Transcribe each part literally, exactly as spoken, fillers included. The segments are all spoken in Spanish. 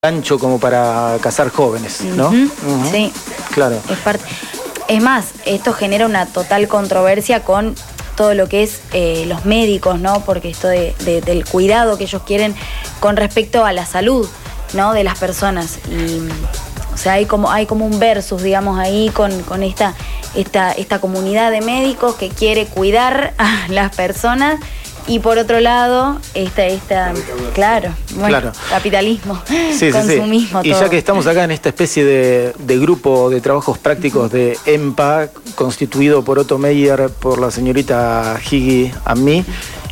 ancho como para cazar jóvenes, ¿no? Uh-huh. Uh-huh. Sí. Claro. Es, parte... es más, esto genera una total controversia con todo lo que es eh, los médicos, ¿no? Porque esto de, de, del cuidado que ellos quieren con respecto a la salud, ¿no? De las personas. Y, o sea, hay como, hay como un versus, digamos, ahí con, con esta, esta, esta comunidad de médicos que quiere cuidar a las personas. Y por otro lado, esta, esta claro, bueno, claro. capitalismo, sí, consumismo. Sí, sí. Y todo. ya que estamos acá en esta especie de, de grupo de trabajos prácticos uh-huh. de EMPA, constituido por Otto Meyer, por la señorita Higgy Ammi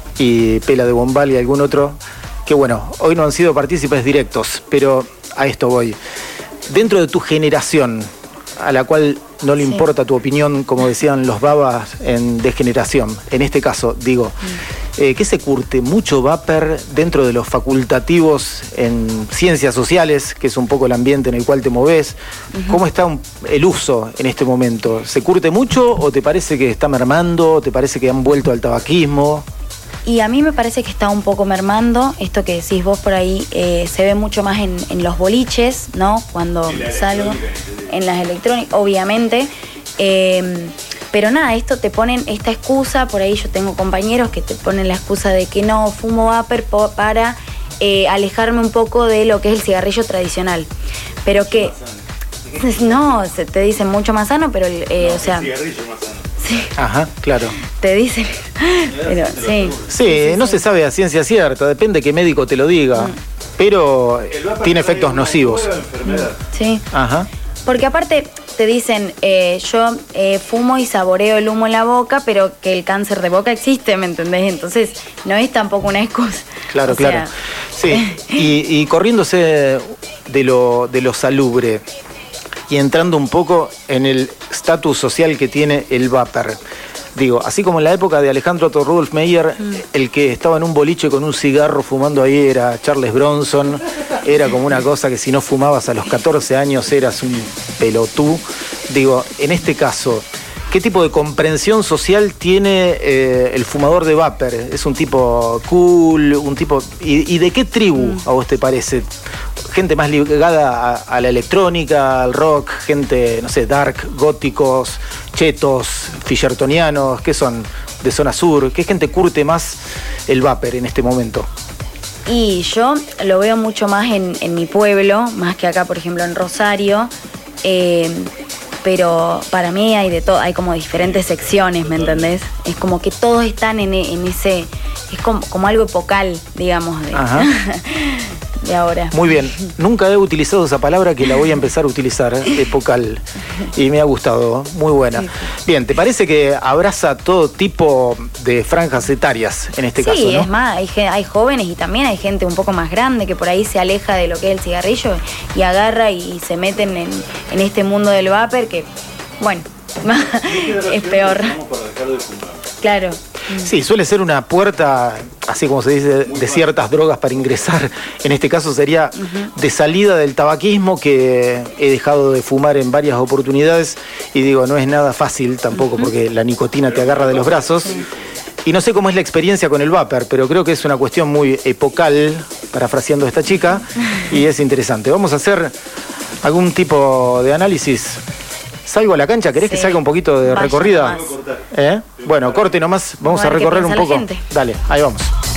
y Pela de Bombal y algún otro, que bueno, hoy no han sido partícipes directos, pero a esto voy. Dentro de tu generación, a la cual no le sí. importa tu opinión, como decían los babas en Degeneración, en este caso, digo, mm. eh, ¿qué se curte? ¿Mucho vapor dentro de los facultativos en ciencias sociales, que es un poco el ambiente en el cual te moves? Uh-huh. ¿Cómo está un, el uso en este momento? ¿Se curte mucho o te parece que está mermando? ¿Te parece que han vuelto al tabaquismo? Y a mí me parece que está un poco mermando, esto que decís vos por ahí, eh, se ve mucho más en, en los boliches, ¿no? Cuando salgo, en las electrónicas, obviamente. Eh, pero nada, esto te ponen esta excusa, por ahí yo tengo compañeros que te ponen la excusa de que no fumo vapor para eh, alejarme un poco de lo que es el cigarrillo tradicional. Pero que, no, se te dicen mucho más sano, pero, eh, no, o sea... cigarrillo más sano. Sí. Ajá, claro. Te dicen, pero sí. Sí, sí no sí. se sabe a ciencia cierta, depende qué médico te lo diga, mm. pero tiene efectos nocivos. Sí. Ajá. Porque aparte te dicen, eh, yo eh, fumo y saboreo el humo en la boca, pero que el cáncer de boca existe, ¿me entendés? Entonces no es tampoco una excusa. Claro, o claro. Sea... Sí, y, y corriéndose de lo, de lo salubre, y entrando un poco en el estatus social que tiene el vapor. Digo, así como en la época de Alejandro Otto Rudolf Meyer, mm. el que estaba en un boliche con un cigarro fumando ahí era Charles Bronson, era como una cosa que si no fumabas a los catorce años eras un pelotú. Digo, en este caso, ¿qué tipo de comprensión social tiene eh, el fumador de vapor? ¿Es un tipo cool? un tipo ¿Y, y de qué tribu mm. a vos te parece? Gente más ligada a, a la electrónica, al rock, gente, no sé, dark, góticos, chetos, fischertonianos, ¿qué son? De zona sur, ¿qué gente curte más el vapor en este momento? Y yo lo veo mucho más en, en mi pueblo, más que acá, por ejemplo, en Rosario, eh, pero para mí hay de todo, hay como diferentes secciones, ¿me entendés? Es como que todos están en, en ese, es como, como algo epocal, digamos, de, de ahora. Muy bien, nunca he utilizado esa palabra que la voy a empezar a utilizar, epocal, y me ha gustado, muy buena. Sí, sí. Bien, ¿te parece que abraza todo tipo de franjas etarias en este sí, caso, no? Sí, es más, hay, hay jóvenes y también hay gente un poco más grande que por ahí se aleja de lo que es el cigarrillo y agarra y, y se meten en, en este mundo del vapor que, bueno, es peor. Claro. Sí, suele ser una puerta, así como se dice, de ciertas drogas para ingresar. En este caso sería uh-huh. de salida del tabaquismo, que he dejado de fumar en varias oportunidades y digo, no es nada fácil tampoco uh-huh. porque la nicotina te agarra de los brazos. Sí. Y no sé cómo es la experiencia con el vapor, pero creo que es una cuestión muy epocal, parafraseando a esta chica, y es interesante. Vamos a hacer algún tipo de análisis. ¿Salgo a la cancha? ¿Querés sí. que salga un poquito de Vaya recorrida? ¿Eh? Bueno, corte nomás, vamos a, a recorrer un poco. Dale, ahí vamos.